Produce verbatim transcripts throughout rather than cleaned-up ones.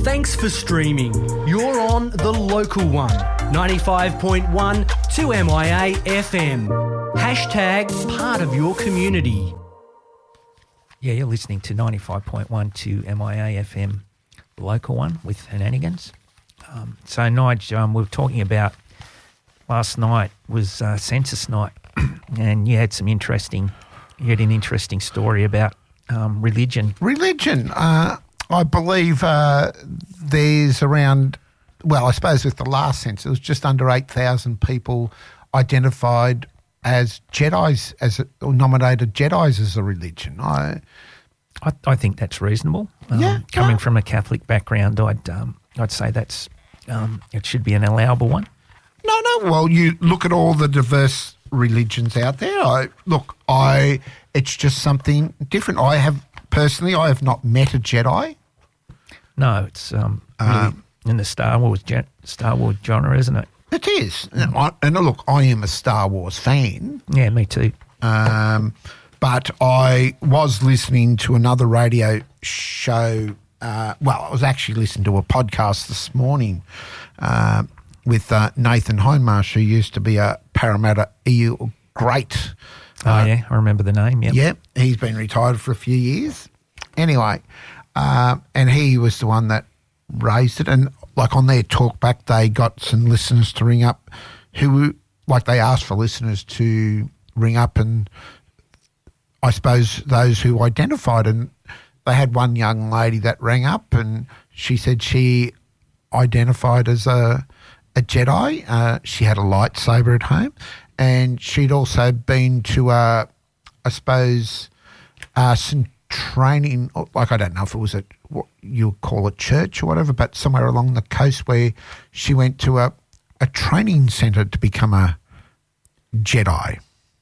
Thanks for streaming. You're on The Local One, ninety-five point one to M I A F M. Hashtag part of your community. Yeah, you're listening to ninety-five point one to M I A F M, The Local One with Henanigans. Um, so, Nige, um, we were talking about last night was uh, census night, and you had some interesting, you had an interesting story about um, religion. Religion. Uh, I believe uh, there's around, well, I suppose with the last census, it was just under eight thousand people identified as Jedis, as a, or nominated Jedis as a religion. I, I, I think that's reasonable. Um, yeah, coming yeah. from a Catholic background, I'd um, I'd say that's um, it should be an allowable one. No, no. Well, you look at all the diverse religions out there. I look, I it's just something different. I have personally, I have not met a Jedi. No, it's um, really Um, in the Star Wars gen- Star Wars genre, isn't it? It is, and, I, and look, I am a Star Wars fan. Yeah, me too. Um, but I was listening to another radio show. Uh, well, I was actually listening to a podcast this morning uh, with uh, Nathan Hindmarsh, who used to be a Parramatta E U great. Oh, uh, yeah, I remember the name, yeah. Yeah, he's been retired for a few years. Anyway, uh, and he was the one that raised it. And, like, on their talk back, they got some listeners to ring up who, like, they asked for listeners to ring up and, I suppose, those who identified. And they had one young lady that rang up and she said she identified as a, a Jedi. Uh, she had a lightsaber at home. And she'd also been to, uh, I suppose, uh, some training, like I don't know if it was a, what you call a church or whatever, but somewhere along the coast where she went to a, a training centre to become a Jedi.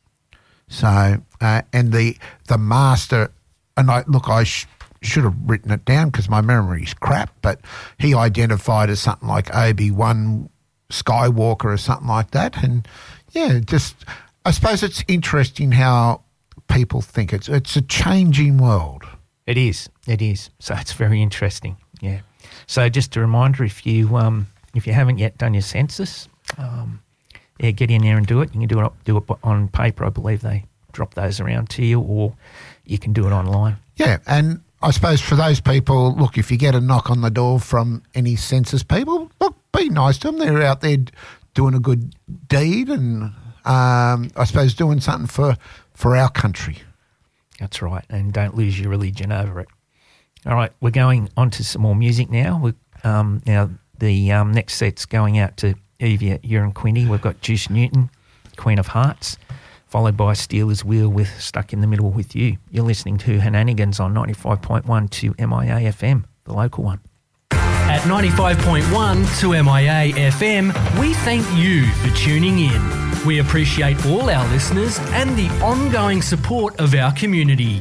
So, uh, and the the master, and I look, I sh- should have written it down because my memory's crap, but he identified as something like Obi-Wan Skywalker or something like that, and yeah, just I suppose it's interesting how people think it's it's a changing world. It is, it is. So it's very interesting, yeah. So just a reminder, if you um, if you haven't yet done your census, um, yeah, get in there and do it. You can do it do it on paper. I believe they drop those around to you, or you can do it online. Yeah, and I suppose for those people, look, if you get a knock on the door from any census people, look, be nice to them. They're out there doing a good deed and um, I suppose doing something for, for our country. That's right, and don't lose your religion over it. All right, we're going on to some more music now. We, um, now, the um, next set's going out to Evie, you and Quinny. We've got Juice Newton, Queen of Hearts, followed by Steelers Wheel with Stuck in the Middle with You. You're listening to Henanigans on ninety-five point one to M I A F M, the local one. At ninety-five point one to M I A F M, we thank you for tuning in. We appreciate all our listeners and the ongoing support of our community.